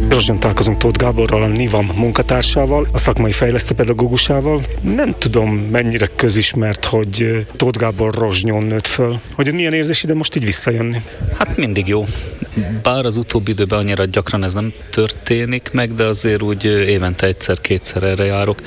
Rozsnyon találkozunk Tóth Gáborral, a NIVAM munkatársával, a szakmai fejlesztő pedagógusával. Nem tudom, mennyire közismert, hogy Tóth Gábor Rozsnyon nőtt föl. Hogy milyen érzés ide most így visszajönni? Hát mindig jó. Bár az utóbbi időben annyira gyakran ez nem történik meg, de azért úgy évente egyszer-kétszer erre járok.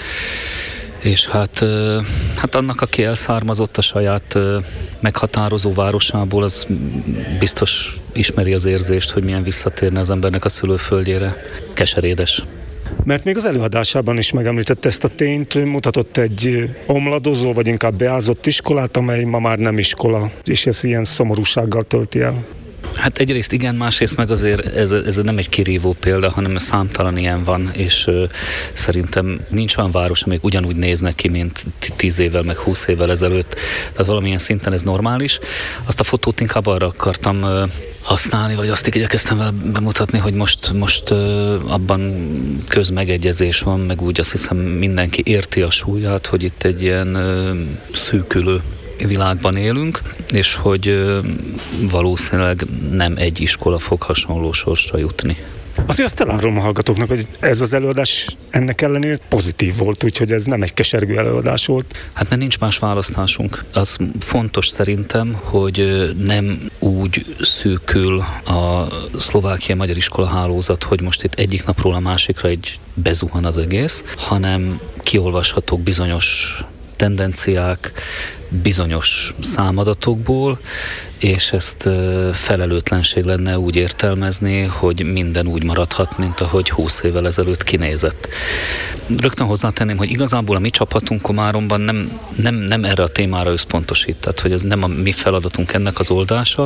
És hát annak, aki elszármazott a saját meghatározó városából, az biztos ismeri az érzést, hogy milyen visszatérne az embernek a szülőföldjére. Keserédes. Mert még az előadásában is megemlítette ezt a tényt, mutatott egy omladozó, vagy inkább beázott iskolát, amely ma már nem iskola, és ez ilyen szomorúsággal tölti el. Hát egyrészt igen, másrészt meg azért ez nem egy kirívó példa, hanem számtalan ilyen van, és szerintem nincs olyan város, amelyik ugyanúgy néz neki, mint 10 évvel, meg 20 évvel ezelőtt. Tehát valamilyen szinten ez normális. Azt a fotót inkább arra akartam használni, vagy azt igyekeztem vele bemutatni, hogy most abban közmegegyezés van, meg úgy azt hiszem mindenki érti a súlyát, hogy itt egy ilyen szűkülő világban élünk, és hogy valószínűleg nem egy iskola fog hasonló sorsra jutni. Azt elárulom a hallgatóknak, hogy ez az előadás ennek ellenére pozitív volt, úgyhogy ez nem egy kesergő előadás volt. Hát mert nincs más választásunk. Az fontos szerintem, hogy nem úgy szűkül a szlovákiai magyar iskola hálózat, hogy most itt egyik napról a másikra egy bezuhan az egész, hanem kiolvashatók bizonyos tendenciák, bizonyos számadatokból, és ezt felelőtlenség lenne úgy értelmezni, hogy minden úgy maradhat, mint ahogy 20 évvel ezelőtt kinézett. Rögtön hozzátenném, hogy igazából a mi csapatunk Komáromban nem erre a témára összpontosít, tehát hogy ez nem a mi feladatunk ennek az oldása.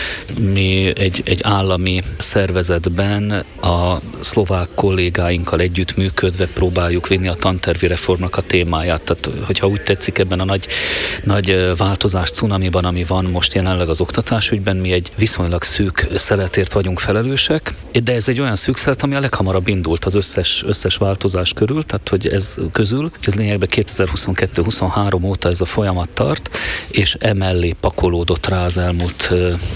Mi egy állami szervezetben a szlovák kollégáinkkal együttműködve próbáljuk vinni a tantervi reformnak a témáját. Tehát, hogyha úgy tetszik, ebben a nagy változás cunamiban, ami van most jelenleg az oktatásügyben, mi egy viszonylag szűk szeletért vagyunk felelősek, de ez egy olyan szűk szelet, ami a leghamarabb indult az összes változás körül, tehát hogy ez közül, ez lényegben 2022-23 óta ez a folyamat tart, és emellé pakolódott rá az elmúlt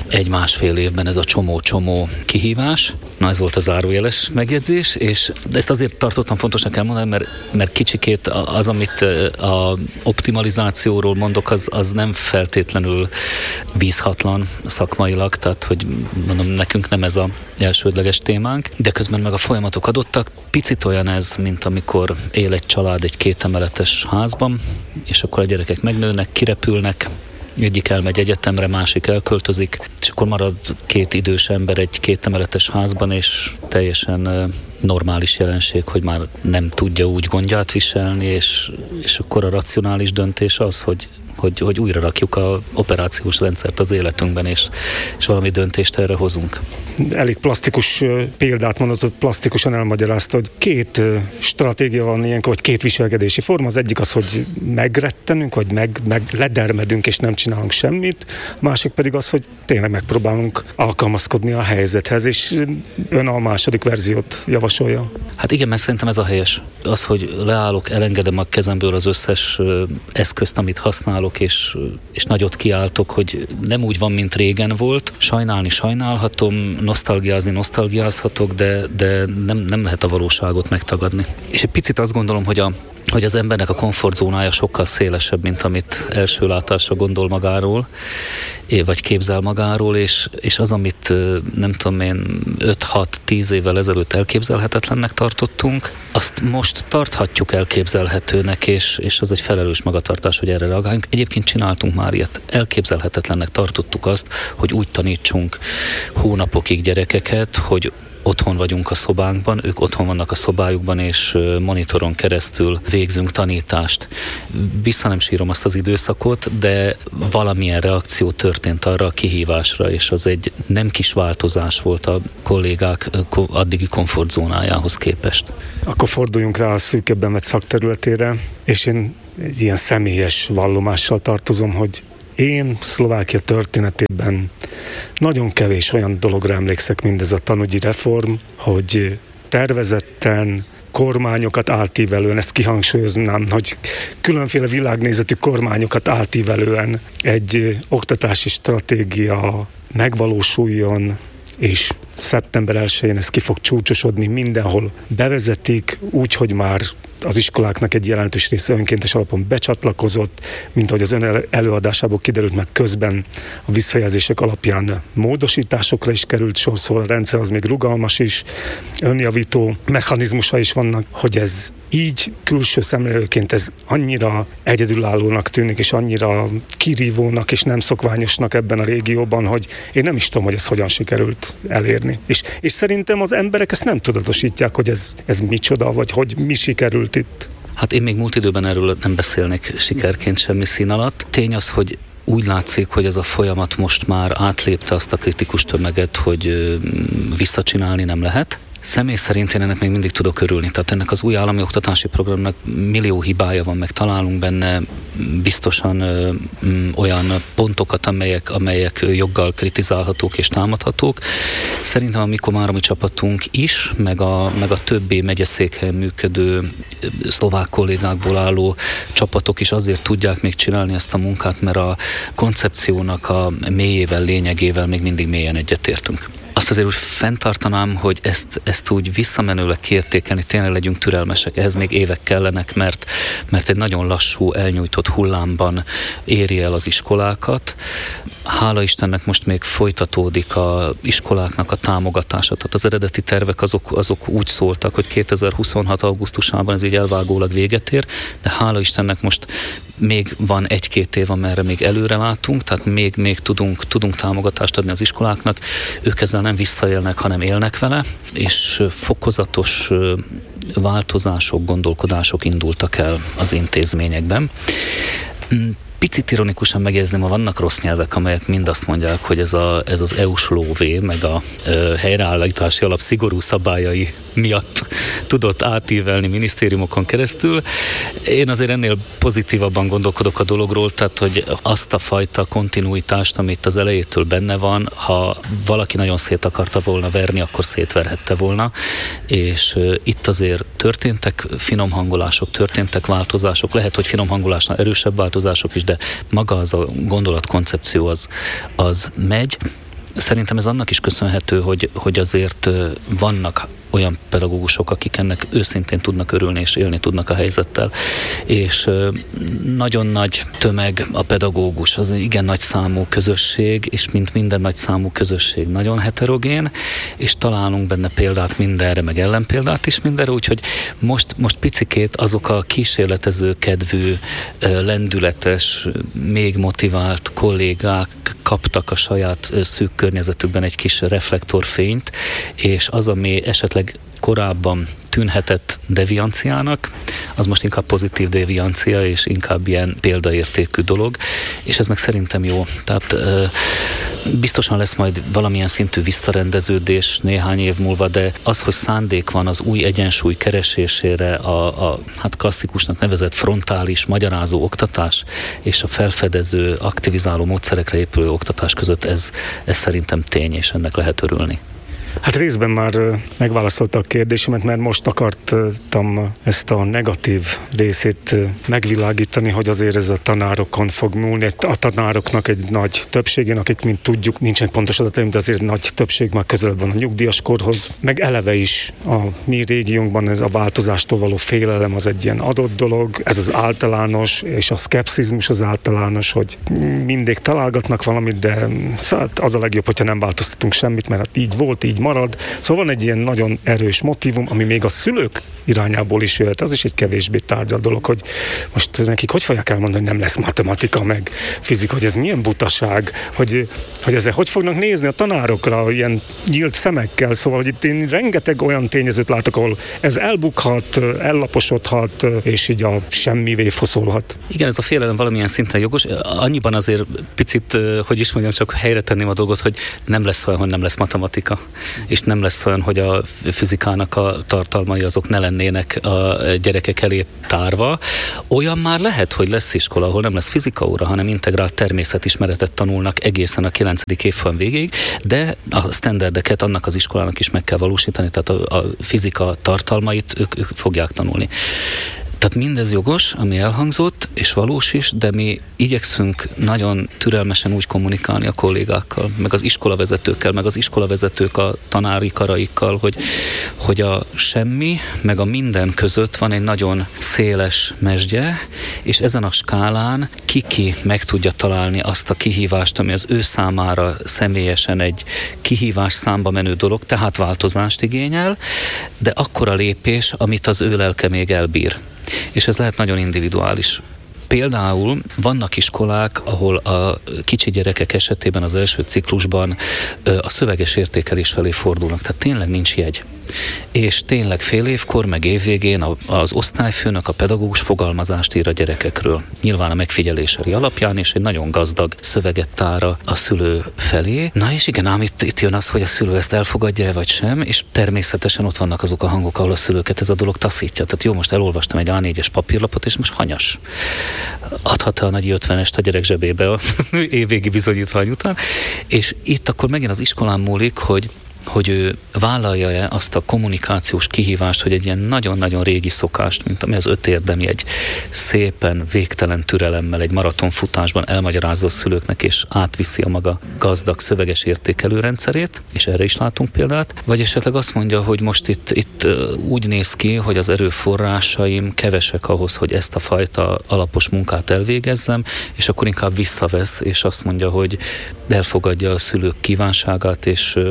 1-1,5 évben ez a csomó kihívás. Na, ez volt a zárójeles megjegyzés, de ezt azért tartottam fontosnak elmondani, mert kicsikét az, amit a optimalizációról mondok, az nem feltétlenül bízhatlan szakmailag, tehát hogy mondom, nekünk nem ez az elsődleges témánk, de közben meg a folyamatok adottak. Picit olyan ez, mint amikor él egy család egy 2 emeletes házban, és akkor a gyerekek megnőnek, kirepülnek, egyik elmegy egyetemre, másik elköltözik, és akkor marad 2 idős ember egy 2 emeletes házban, és teljesen normális jelenség, hogy már nem tudja úgy gondját viselni, és akkor a racionális döntés az, hogy újra rakjuk az operációs rendszert az életünkben, és valami döntést erre hozunk. Elég plastikus példát mondott, hogy plastikusan elmagyarázta, hogy 2 stratégia van ilyenkor, vagy 2 viselkedési forma. Az egyik az, hogy megrettenünk, vagy meg ledermedünk, és nem csinálunk semmit. A másik pedig az, hogy tényleg megpróbálunk alkalmazkodni a helyzethez, és ön a második verziót javasolja. Hát igen, mert szerintem ez a helyes. Az, hogy leállok, elengedem a kezemből az összes eszközt, amit használok, és nagyot kiáltok, hogy nem úgy van, mint régen volt. Sajnálni sajnálhatom, nosztalgiázhatok, de nem lehet a valóságot megtagadni. És egy picit azt gondolom, hogy az embernek a komfortzónája sokkal szélesebb, mint amit első látásra gondol magáról, vagy képzel magáról, és az, amit nem tudom én 5-6-10 évvel ezelőtt elképzelhetetlennek tartottunk, azt most tarthatjuk elképzelhetőnek, és az egy felelős magatartás, hogy erre reagáljunk. Egyébként csináltunk már ilyet. Elképzelhetetlennek tartottuk azt, hogy úgy tanítsunk hónapokig gyerekeket, hogy otthon vagyunk a szobánkban, ők otthon vannak a szobájukban, és monitoron keresztül végzünk tanítást. Vissza nem sírom azt az időszakot, de valamilyen reakció történt arra a kihívásra, és az egy nem kis változás volt a kollégák addigi komfortzónájához képest. Akkor forduljunk rá a szűkebben vett szakterületére, és én egy ilyen személyes vallomással tartozom, hogy én Szlovákia történetében nagyon kevés olyan dologra emlékszek, mint ez a tanügyi reform, hogy tervezetten, kormányokat átívelően, ezt kihangsúlyoznám, hogy különféle világnézetű kormányokat átívelően egy oktatási stratégia megvalósuljon, és szeptember 1-én ez ki fog csúcsosodni, mindenhol bevezetik, úgyhogy már az iskoláknak egy jelentős része önkéntes alapon becsatlakozott, mint ahogy az ön előadásából kiderült, meg közben a visszajelzések alapján módosításokra is került sor, szóval a rendszer az még rugalmas is, önjavító mechanizmusa is vannak, hogy ez így külső szemlélőként ez annyira egyedülállónak tűnik, és annyira kirívónak és nem szokványosnak ebben a régióban, hogy én nem is tudom, hogy ez hogyan sikerült elérni. És szerintem az emberek ezt nem tudatosítják, hogy ez micsoda, vagy hogy mi sikerült itt. Hát én még múlt időben erről nem beszélnék sikerként semmi szín alatt. Tény az, hogy úgy látszik, hogy ez a folyamat most már átlépte azt a kritikus tömeget, hogy visszacsinálni nem lehet. Személy szerint én ennek még mindig tudok örülni. Tehát ennek az új állami oktatási programnak millió hibája van, meg találunk benne biztosan olyan pontokat, amelyek joggal kritizálhatók és támadhatók. Szerintem a mi komáromi csapatunk is, meg a többi megyeszékhelyen működő szlovák kollégákból álló csapatok is azért tudják még csinálni ezt a munkát, mert a koncepciónak a mélyével, lényegével még mindig mélyen egyetértünk. Azt azért úgy fenntartanám, hogy ezt úgy visszamenőleg kiértékelni, tényleg legyünk türelmesek, ehhez még évek kellenek, mert egy nagyon lassú, elnyújtott hullámban éri el az iskolákat. Hála Istennek most még folytatódik az iskoláknak a támogatása, tehát az eredeti tervek azok úgy szóltak, hogy 2026. augusztusában ez így elvágólag véget ér, de hála Istennek most még van 1-2 év, amerre még előre látunk, tehát még tudunk támogatást adni az iskoláknak. Ők ezzel nem visszaélnek, hanem élnek vele, és fokozatos változások, gondolkodások indultak el az intézményekben. Picit ironikusan megjegyezném, vannak rossz nyelvek, amelyek mind azt mondják, hogy ez az EU-s lóvé, meg a helyreállítási alap szigorú szabályai miatt tudott átívelni minisztériumokon keresztül. Én azért ennél pozitívabban gondolkodok a dologról, tehát hogy azt a fajta kontinuitást, amit az elejétől benne van, ha valaki nagyon szét akarta volna verni, akkor szétverhette volna, és itt azért történtek finom hangolások, történtek változások, lehet, hogy finom hangolásnál erősebb változások is, de maga az a gondolatkoncepció az megy. Szerintem ez annak is köszönhető, hogy azért vannak olyan pedagógusok, akik ennek őszintén tudnak örülni és élni tudnak a helyzettel. És nagyon nagy tömeg a pedagógus, az igen nagy számú közösség, és mint minden nagy számú közösség nagyon heterogén, és találunk benne példát mindenre, meg ellenpéldát is mindenre, úgyhogy most picikét azok a kísérletező kedvű, lendületes, még motivált kollégák kaptak a saját szűk környezetükben egy kis reflektorfényt, és az, ami esetleg korábban tűnhetett devianciának, az most inkább pozitív deviancia, és inkább ilyen példaértékű dolog, és ez meg szerintem jó. Tehát biztosan lesz majd valamilyen szintű visszarendeződés néhány év múlva, de az, hogy szándék van az új egyensúly keresésére, a klasszikusnak nevezett frontális, magyarázó oktatás és a felfedező, aktivizáló módszerekre épülő oktatás között, ez szerintem tény, és ennek lehet örülni. Hát részben már megválaszolta a kérdésemet, mert most akartam ezt a negatív részét megvilágítani, hogy azért ez a tanárokon fog múlni. A tanároknak egy nagy többségén, akik, mint tudjuk, nincsenek pontos adataim, de azért nagy többség már közelebb van a nyugdíjas korhoz. Meg eleve is a mi régiónkban ez a változástól való félelem az egy ilyen adott dolog. Ez az általános, és a szkepszizmus az általános, hogy mindig találgatnak valamit, de az a legjobb, hogyha nem változtatunk semmit, mert hát így volt, így marad. Szóval van egy ilyen nagyon erős motívum, ami még a szülők irányából is jöhet. Az is egy kevésbé tárgyalt dolog, hogy most nekik hogy fogják elmondani, hogy nem lesz matematika, meg fizika, hogy ez milyen butaság, hogy ezzel hogy fognak nézni a tanárokra ilyen nyílt szemekkel. Szóval, hogy itt én rengeteg olyan tényezőt látok, ahol ez elbukhat, ellaposodhat, és így a semmivé foszolhat. Igen, ez a félelem valamilyen szinten jogos. Annyiban azért picit, hogy is mondjam, csak helyre tenném a dolgot, hogy nem lesz olyan, hogy nem lesz matematika. És nem lesz olyan, hogy a fizikának a tartalmai azok ne lennének a gyerekek elé tárva. Olyan már lehet, hogy lesz iskola, ahol nem lesz fizikaóra, hanem integrált természetismeretet tanulnak egészen a 9. évfolyam végéig, de a standardeket annak az iskolának is meg kell valósítani, tehát a fizika tartalmait ők fogják tanulni. Tehát mindez jogos, ami elhangzott, és valós is, de mi igyekszünk nagyon türelmesen úgy kommunikálni a kollégákkal, meg az iskolavezetőkkel, meg az iskolavezetők a tanári karaikkal, hogy a semmi, meg a minden között van egy nagyon széles mesdje, és ezen a skálán ki meg tudja találni azt a kihívást, ami az ő számára személyesen egy kihívás számba menő dolog, tehát változást igényel, de akkora lépés, amit az ő lelke még elbír. És ez lehet nagyon individuális. Például vannak iskolák, ahol a kicsi gyerekek esetében az első ciklusban a szöveges értékelés felé fordulnak, tehát tényleg nincs jegy. És tényleg fél évkor, meg évvégén az osztályfőnök, a pedagógus fogalmazást ír a gyerekekről. Nyilván a megfigyelései alapján, és egy nagyon gazdag szöveget tára a szülő felé. Na és igen, ám itt jön az, hogy a szülő ezt elfogadja vagy sem, és természetesen ott vannak azok a hangok, ahol a szülőket ez a dolog taszítja. Tehát jó, most elolvastam egy A4-es papírlapot, és most hanyas. Adhat-e a nagy 50-est a gyerek zsebébe a évvégi bizonyítvány után. És itt akkor megint az iskolán múlik, hogy ő vállalja-e azt a kommunikációs kihívást, hogy egy ilyen nagyon-nagyon régi szokást, mint ami az 5 érdemjegy, szépen, végtelen türelemmel egy maratonfutásban elmagyarázza a szülőknek, és átviszi a maga gazdag szöveges értékelőrendszerét, és erre is látunk példát, vagy esetleg azt mondja, hogy most itt úgy néz ki, hogy az erőforrásaim kevesek ahhoz, hogy ezt a fajta alapos munkát elvégezzem, és akkor inkább visszavesz, és azt mondja, hogy elfogadja a szülők kívánságát,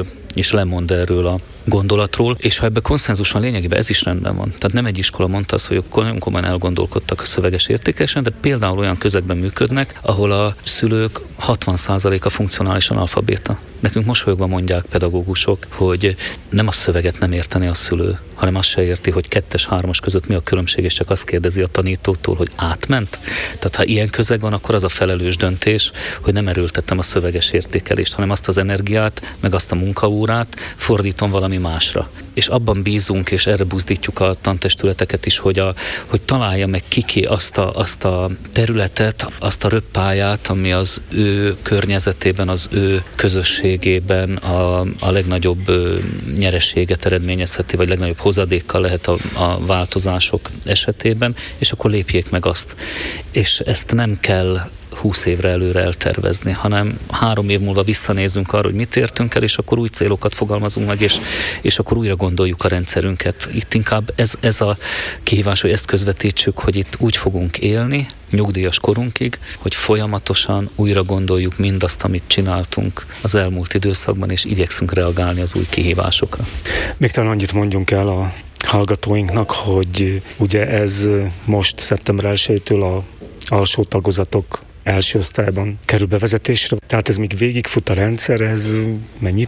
és lemond erről a gondolatról, és ha ebben konszenzus van, lényegében ez is rendben van. Tehát nem egy iskola mondta azt, hogy akkor nagyon komolyan elgondolkodtak a szöveges értékelésen, de például olyan közegben működnek, ahol a szülők 60%-a funkcionálisan alfabéta. Nekünk mosolyogva mondják pedagógusok, hogy nem a szöveget nem érteni a szülő, hanem azt se érti, hogy 2-es, 3-as között mi a különbség, és csak azt kérdezi a tanítótól, hogy átment. Tehát ha ilyen közeg van, akkor az a felelős döntés, hogy nem erőltettem a szöveges értékelést, hanem azt az energiát, meg azt a munkaórát fordítom valami másra. És abban bízunk, és erre buzdítjuk a tantestületeket is, hogy találja meg ki azt a területet, azt a röppályát, ami az ő környezetében, az ő közösségében a legnagyobb nyereséget eredményezheti, vagy legnagyobb hozadékkal lehet a változások esetében, és akkor lépjék meg azt. És ezt nem kell 20 évre előre eltervezni, hanem 3 év múlva visszanézünk arra, hogy mit értünk el, és akkor új célokat fogalmazunk meg, és akkor újra gondoljuk a rendszerünket. Itt inkább ez a kihívás, hogy ezt közvetítsük, hogy itt úgy fogunk élni, nyugdíjas korunkig, hogy folyamatosan újra gondoljuk mindazt, amit csináltunk az elmúlt időszakban, és igyekszünk reagálni az új kihívásokra. Még talán annyit mondjunk el a hallgatóinknak, hogy ugye ez most szeptember 1-től a alsó tagozatok első osztályban kerül bevezetésre. Tehát ez még végigfut a rendszer, ez mennyi?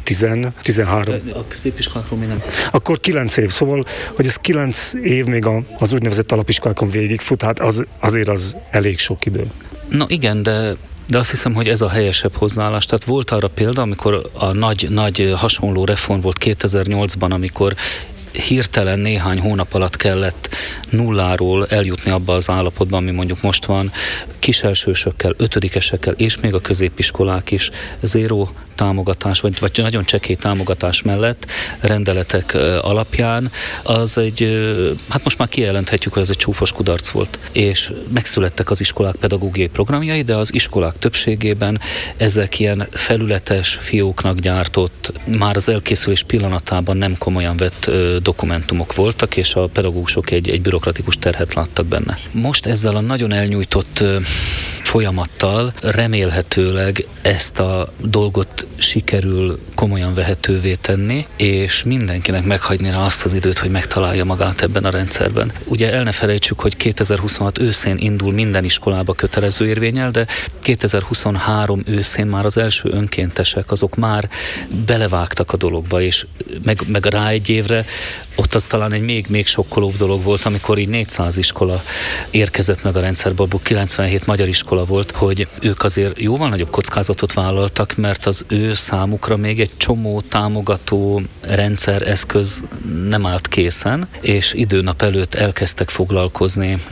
13? A középiskolákról még nem. Akkor 9 év, szóval, hogy ez 9 év még az úgynevezett alapiskolákon végigfut, hát azért az elég sok idő. No igen, de azt hiszem, hogy ez a helyesebb hozzáállás. Tehát volt arra példa, amikor a nagy hasonló reform volt 2008-ban, amikor hirtelen néhány hónap alatt kellett nulláról eljutni abba az állapotba, ami mondjuk most van, kiselsősökkel, 5-esekkel, és még a középiskolák is zéró támogatás, vagy nagyon csekély támogatás mellett rendeletek alapján, az hát most már kijelenthetjük, hogy ez egy csúfos kudarc volt. És megszülettek az iskolák pedagógiai programjai, de az iskolák többségében ezek ilyen felületes, fióknak gyártott, már az elkészülés pillanatában nem komolyan vett dokumentumok voltak, és a pedagógusok egy bürokratikus terhet láttak benne. Most ezzel a nagyon elnyújtott folyamattal remélhetőleg ezt a dolgot sikerül komolyan vehetővé tenni, és mindenkinek meghagyni azt az időt, hogy megtalálja magát ebben a rendszerben. Ugye el ne felejtsük, hogy 2026 őszén indul minden iskolába kötelező érvénnyel, de 2023 őszén már az első önkéntesek, azok már belevágtak a dologba, és meg rá egy évre ott az talán egy még sokkolóbb dolog volt, amikor így 400 iskola érkezett meg a rendszerbe, abból 97 magyar iskola volt, hogy ők azért jóval nagyobb kockázatot vállaltak, mert az ő számukra még egy csomó támogató rendszer, eszköz nem állt készen, és időnap előtt elkezdtek foglalkozni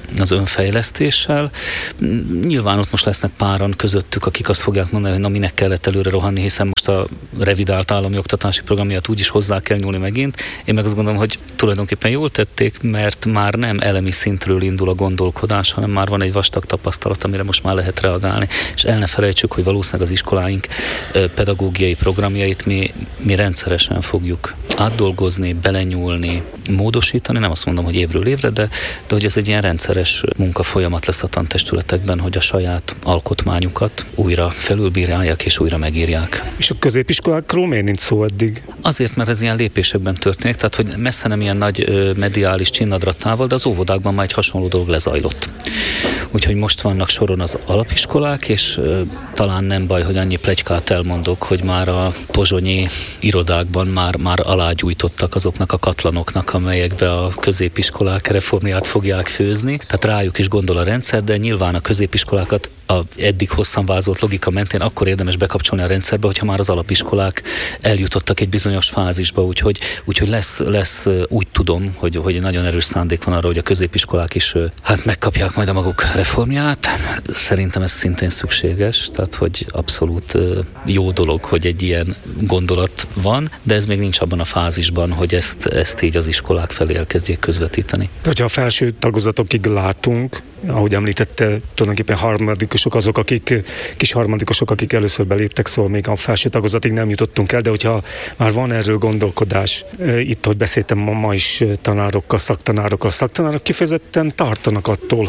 az önfejlesztéssel. Nyilván ott most lesznek páran közöttük, akik azt fogják mondani, hogy na minek kellett előre rohanni, hiszen most a revidált állami oktatási program miatt úgyis hozzá kell nyúlni megint. Én meg azt gondolom, hogy tulajdonképpen jól tették, mert már nem elemi szintről indul a gondolkodás, hanem már van egy vastag tapasztalat, amire most már lehet reagálni. És el ne felejtsük, hogy valószínűleg az iskoláink pedagógiai programjait mi rendszeresen fogjuk átdolgozni, belenyúlni, módosítani, nem azt mondom, hogy évről évre, de hogy ez egy ilyen rendszeres munkafolyamat lesz a tantestületekben, hogy a saját alkotmányukat újra felülbírálják és újra megírják. És a középiskolákról miért nincs szó eddig? Azért, mert ez ilyen lépésekben történik, tehát hogy messze nem ilyen nagy mediális csinnadratával, de az óvodákban már egy hasonló dolog lezajlott. Úgyhogy most vannak soron az alapiskolák, és talán nem baj, hogy annyi pletykát elmondok, hogy már a pozsonyi irodákban már alágyújtottak azoknak a katlanoknak, amelyekbe a középiskolák reformját fogják főzni. Tehát rájuk is gondol a rendszer, de nyilván a középiskolákat a eddig hosszan vázolt logika mentén akkor érdemes bekapcsolni a rendszerbe, hogyha már az alapiskolák eljutottak egy bizonyos fázisba, úgyhogy lesz úgy tudom, hogy nagyon erős szándék van arra, hogy a középiskolák is megkapják majd a maguk reformját. Szerintem ez szintén szükséges, tehát hogy abszolút jó dolog, hogy egy ilyen gondolat van, de ez még nincs abban a fázisban, hogy ezt így az iskolák felé elkezdjék közvetíteni. De hogyha a felső tagozatokig látunk, ahogy említette, tulajdonképpen harmadikosok azok, kis harmadikosok, akik először beléptek, szóval még a felső tagozatig nem jutottunk el, de hogyha már van erről gondolkodás, itt, hogy beszéltem ma is tanárokkal, szaktanárok kifejezetten tartanak attól,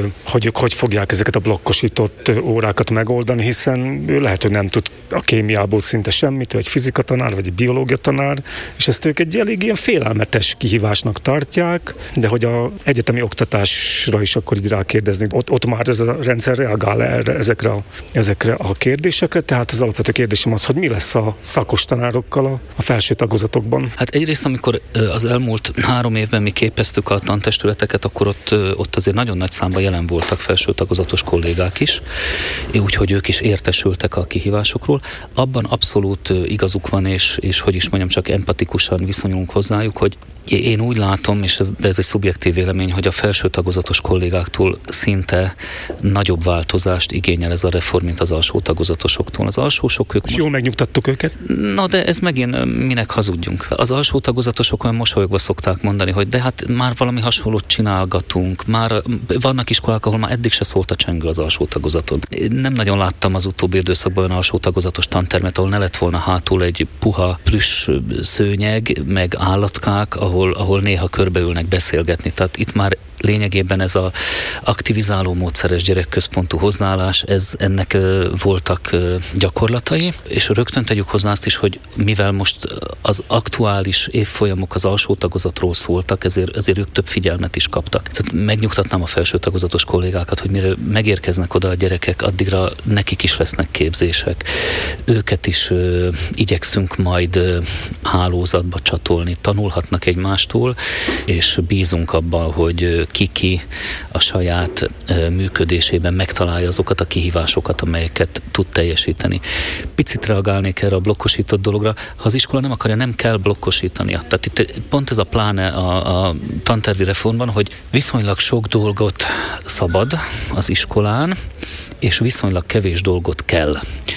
hogy fogják ezeket a blokkosított órákat megoldani, hiszen lehet, hogy nem tud a kémiából szinte semmit, vagy egy fizikatanár, vagy egy biológia tanár, és ezt ők egy elég ilyen félelmetes kihívásnak tartják, de hogy az egyetemi oktatásra is akkor így rákérdezni, ott már ez a rendszer reagál erre, ezekre a kérdésekre, tehát az alapvető kérdésem az, hogy mi lesz a szakos tanárokkal a felső tagozatokban. Hát egyrészt, amikor az elmúlt 3 évben mi képeztük a tantestületeket, akkor ott azért nagyon nagy számban jelen voltak felső tagozatos kollégák is, úgyhogy ők is értesültek a kihívásokról. Abban abszolút igazuk van, és hogy is mondjam, csak empatikusan viszonyulunk hozzájuk, hogy én úgy látom, de ez egy szubjektív vélemény, hogy a felső tagozatos kollégáktól szinte nagyobb változást igényel ez a reform, mint az alsó tagozatosoktól. Az alsósok ők most... Jól megnyugtattuk őket? Na, de ez megint minek hazudjunk. Az alsó tagozatosok olyan mosolyogva szokták mondani, hogy de hát már valami hasonlót csinálgatunk, már vannak iskolák, ahol már eddig se szólt a csengő az alsó tagozaton. Nem nagyon láttam az utóbbi időszakban olyan alsó tagozatos tantermet, ahol ne lett volna hátul egy puha plüss szőnyeg, meg állatkák, ahol néha körbeülnek beszélgetni. Tehát itt már lényegében ez az aktivizáló módszeres gyerekközpontú hozzáállás, ennek voltak gyakorlatai, és rögtön tegyük hozzá azt is, hogy mivel most az aktuális évfolyamok az alsó tagozatról szóltak, ezért ők több figyelmet is kaptak. Tehát megnyugtatnám a felső tagozatos kollégákat, hogy mire megérkeznek oda a gyerekek, addigra nekik is lesznek képzések. Őket is igyekszünk majd hálózatba csatolni, tanulhatnak egymástól, és bízunk abban, hogy ki a saját működésében megtalálja azokat a kihívásokat, amelyeket tud teljesíteni. Picit reagálnék erre a blokkosított dologra. Ha az iskola nem akarja, nem kell blokkosítania. Tehát itt pont ez a pláne a tantervi reformban, hogy viszonylag sok dolgot szabad az iskolán, és viszonylag kevés dolgot kell.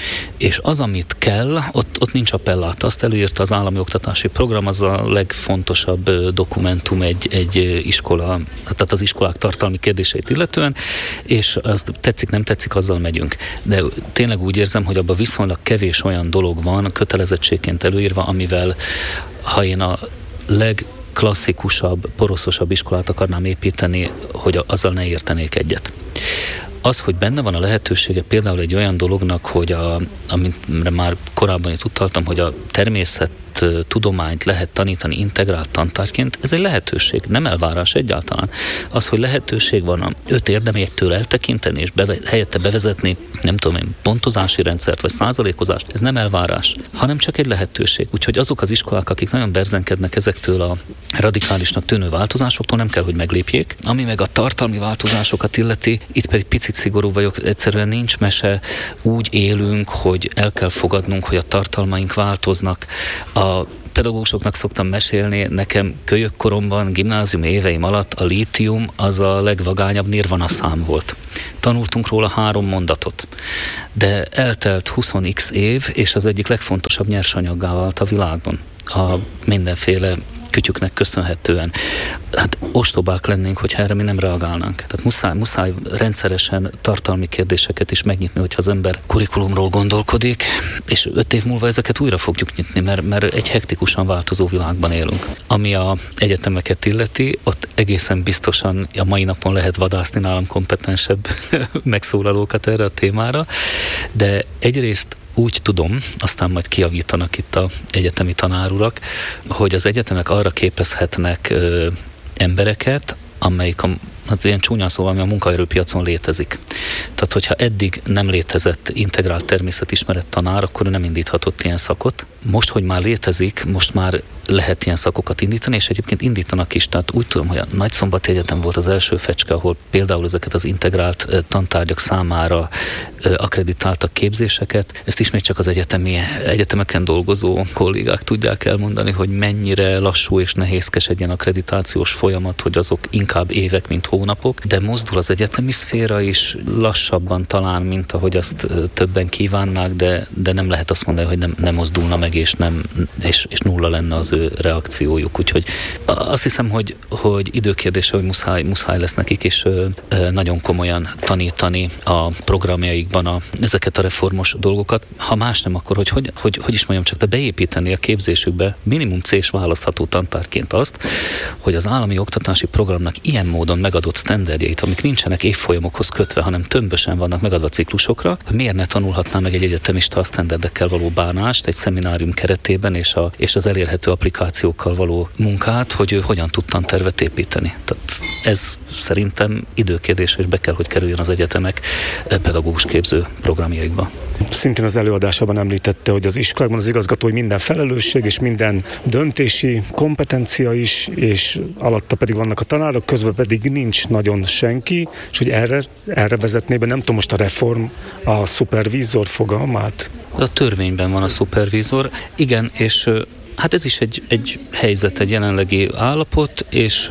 És az, amit kell, ott nincs appelláta. Azt előírta az állami oktatási program, az a legfontosabb dokumentum egy iskola, tehát az iskolák tartalmi kérdéseit illetően, és azt tetszik, nem tetszik, azzal megyünk. De tényleg úgy érzem, hogy abban viszonylag kevés olyan dolog van kötelezettségként előírva, amivel, ha én a legklasszikusabb, poroszosabb iskolát akarnám építeni, hogy azzal ne értenék egyet. Az, hogy benne van a lehetősége például egy olyan dolognak, hogy amire már korábban itt utaltam, hogy a természettudományt lehet tanítani integrált tantárgyként, ez egy lehetőség, nem elvárás egyáltalán. Az, hogy lehetőség van a 5 érdeményektől eltekinteni, és helyette bevezetni, nem tudom én, pontozási rendszert, vagy százalékozást, ez nem elvárás, hanem csak egy lehetőség. Úgyhogy azok az iskolák, akik nagyon berzenkednek ezektől a radikálisnak tűnő változásoktól, nem kell, hogy meglépjék. Ami meg a tartalmi változásokat illeti, itt pedig picit szigorú vagyok, egyszerűen nincs mese, úgy élünk, hogy el kell fogadnunk, hogy a tartalmaink változnak. A pedagógusoknak szoktam mesélni, nekem kölyökkoromban, gimnázium éveim alatt a lítium az a legvagányabb nirvana szám volt. Tanultunk róla 3 mondatot, de eltelt 20x év, és az egyik legfontosabb nyersanyaggá vált a világban. A mindenféle kütyüknek köszönhetően. Hát ostobák lennénk, hogyha erre mi nem reagálnánk. Tehát muszáj rendszeresen tartalmi kérdéseket is megnyitni, hogyha az ember kurikulumról gondolkodik, és 5 év múlva ezeket újra fogjuk nyitni, mert egy hektikusan változó világban élünk. Ami a egyetemeket illeti, ott egészen biztosan a mai napon lehet vadászni nálam kompetensebb megszólalókat erre a témára, de egyrészt úgy tudom, aztán majd kijavítanak itt az egyetemi tanárurak, hogy az egyetemek arra képezhetnek embereket, amelyik hát ilyen csúnyán szóval, ami a munkaerőpiacon létezik. Tehát, hogyha eddig nem létezett integrált természetismeret tanár, akkor ő nem indíthatott ilyen szakot. Most, hogy már létezik, most már lehet ilyen szakokat indítani, és egyébként indítanak is. Tehát úgy tudom, hogy a Nagyszombati Egyetem volt az első fecske, ahol például ezeket az integrált tantárgyak számára akkreditáltak képzéseket. Ezt ismét csak az egyetemeken dolgozó kollégák tudják elmondani, hogy mennyire lassú és nehézkes egy ilyen akkreditációs folyamat, hogy azok inkább évek, mint hónapok, de mozdul az egyetemi szféra is lassabban talán, mint ahogy azt többen kívánnák, de nem lehet azt mondani, hogy nem mozdulna meg, és nulla lenne az ő reakciójuk. Úgyhogy azt hiszem, hogy időkérdése, hogy muszáj lesz nekik is nagyon komolyan tanítani a programjaikban ezeket a reformos dolgokat. Ha más nem, akkor hogy is mondjam, csak beépíteni a képzésükbe minimum C-s választható tantárként azt, hogy az állami oktatási programnak ilyen módon megadott sztenderdjeit, amik nincsenek évfolyamokhoz kötve, hanem tömbösen vannak megadva ciklusokra, hogy miért ne tanulhatná meg egy egyetemista a sztenderdekkel való bánást egy szeminárium keretében és az elérhető applikációkkal való munkát, hogy ő hogyan tud tantervet építeni. Tehát ez szerintem időkérdés, és be kell, hogy kerüljön az egyetemek pedagógus képző programjaikba. Szintén az előadásában említette, hogy az iskolákban az igazgató, hogy minden felelősség és minden döntési kompetencia is, és alatta pedig vannak a tanárok, közben pedig nincs nagyon senki, és hogy erre vezetné be, nem tudom, most a reform, a szupervízor fogalmát. A törvényben van a szupervízor, igen, és hát ez is egy helyzet, egy jelenlegi állapot, és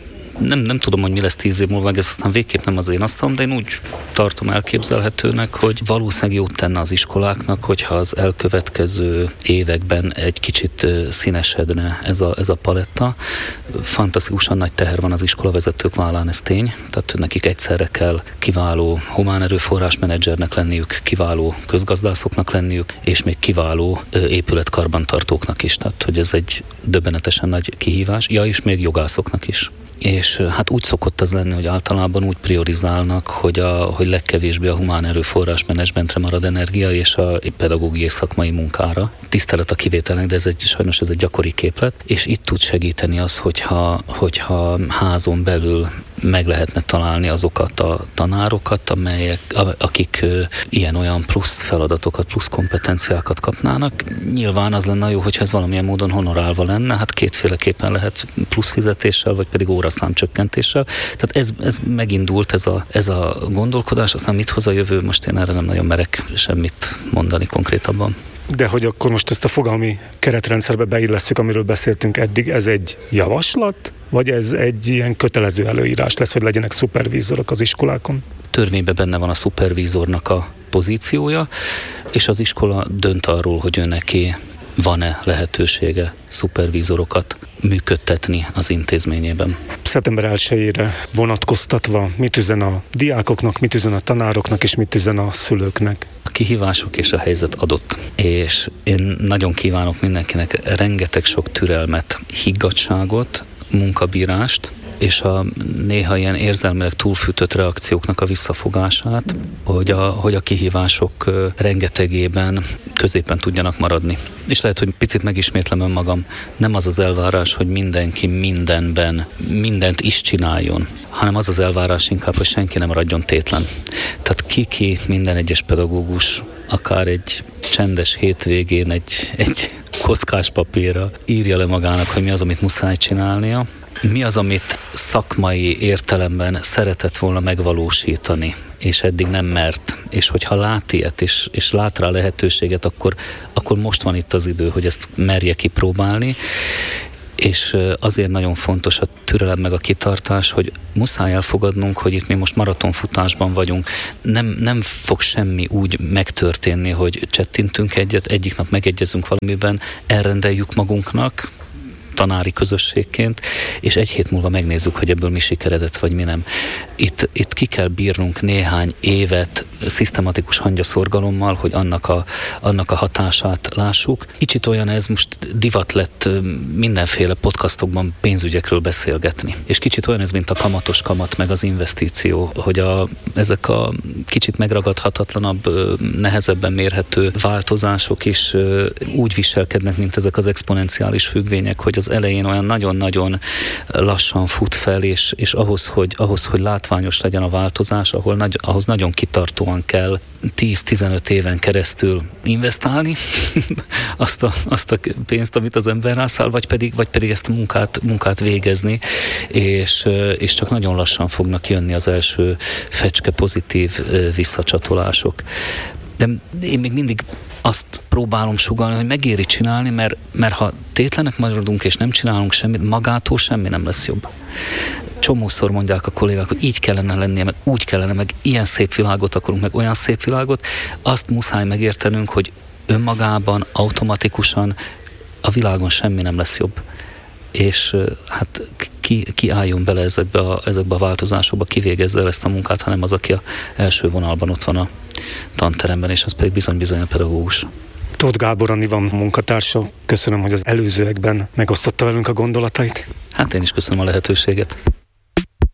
nem tudom, hogy mi lesz 10 év múlva, meg ez aztán végképp nem az én asztalom, de én úgy tartom elképzelhetőnek, hogy valószínűleg jót tenne az iskoláknak, hogyha az elkövetkező években egy kicsit színesedne ez a paletta. Fantasztikusan nagy teher van az iskolavezetők vállán, ez tény, tehát nekik egyszerre kell kiváló humán erőforrás menedzsernek lenniük, kiváló közgazdászoknak lenniük, és még kiváló épületkarbantartóknak is, tehát hogy ez egy döbbenetesen nagy kihívás, és még jogászoknak is. És hát úgy szokott az lenni, hogy általában úgy priorizálnak, hogy legkevésbé a humán erőforrás menedzsmentre marad energia, és a pedagógiai szakmai munkára. Tisztelet a kivételnek, de sajnos ez egy gyakori képlet, és itt tud segíteni az, hogyha házon belül meg lehetne találni azokat a tanárokat, akik ilyen-olyan plusz feladatokat, plusz kompetenciákat kapnának. Nyilván az lenne jó, hogyha ez valamilyen módon honorálva lenne, hát kétféleképpen lehet plusz fizetéssel, vagy pedig óraszámcsökkentéssel. Tehát ez megindult, ez a gondolkodás, aztán mit hoz a jövő, most én erre nem nagyon merek semmit mondani konkrétabban. De hogy akkor most ezt a fogalmi keretrendszerbe beillesszük, amiről beszéltünk eddig, ez egy javaslat, vagy ez egy ilyen kötelező előírás lesz, hogy legyenek szupervízorok az iskolákon? Törvényben benne van a szupervízornak a pozíciója, és az iskola dönt arról, hogy ő neki van-e lehetősége szupervízorokat működtetni az intézményében. Szeptember 1-ére vonatkoztatva mit üzen a diákoknak, mit üzen a tanároknak, és mit üzen a szülőknek? A kihívások és a helyzet adott. És én nagyon kívánok mindenkinek rengeteg sok türelmet, higgadtságot, munkabírást, és a néha ilyen érzelmileg túlfűtött reakcióknak a visszafogását, hogy a kihívások rengetegében középen tudjanak maradni. És lehet, hogy picit megismétlem önmagam, nem az az elvárás, hogy mindenki mindenben mindent is csináljon, hanem az az elvárás inkább, hogy senki nem maradjon tétlen. Tehát ki minden egyes pedagógus, akár egy csendes hétvégén egy kockás papírra írja le magának, hogy mi az, amit muszáj csinálnia, mi az, amit szakmai értelemben szeretett volna megvalósítani, és eddig nem mert. És hogyha lát ilyet, és lát rá lehetőséget, akkor most van itt az idő, hogy ezt merje kipróbálni. És azért nagyon fontos a türelem meg a kitartás, hogy muszáj elfogadnunk, hogy itt mi most maratonfutásban vagyunk. Nem fog semmi úgy megtörténni, hogy csettintünk egyet, egyik nap megegyezünk valamiben, elrendeljük magunknak, tanári közösségként, és egy hét múlva megnézzük, hogy ebből mi sikeredett, vagy mi nem. Itt ki kell bírnunk néhány évet szisztematikus hangyaszorgalommal, hogy annak a hatását lássuk. Kicsit olyan ez, most divat lett mindenféle podcastokban pénzügyekről beszélgetni. És kicsit olyan ez, mint a kamatos kamat, meg az investíció, hogy ezek a kicsit megragadhatatlanabb, nehezebben mérhető változások is úgy viselkednek, mint ezek az exponenciális függvények, hogy az elején olyan nagyon-nagyon lassan fut fel, és ahhoz, hogy látványos legyen a változás, ahhoz nagyon kitartóan kell 10-15 éven keresztül investálni azt a pénzt, amit az ember rászáll, vagy pedig ezt a munkát végezni, és csak nagyon lassan fognak jönni az első fecske pozitív visszacsatolások. De én még mindig azt próbálom sugallni, hogy megéri csinálni, mert ha tétlenek maradunk és nem csinálunk semmit, magától semmi nem lesz jobb. Csomószor mondják a kollégák, hogy így kellene lennie, meg úgy kellene, meg ilyen szép világot akarunk, meg olyan szép világot. Azt muszáj megértenünk, hogy önmagában, automatikusan a világon semmi nem lesz jobb. És hát ki álljon bele ezekbe a változásokba, ki végezze el ezt a munkát, hanem az, aki az első vonalban ott van a tanteremben, és az pedig bizony a pedagógus. Tóth Gábor, a NIVAM munkatársa, köszönöm, hogy az előzőekben megosztotta velünk a gondolatait. Hát én is köszönöm a lehetőséget.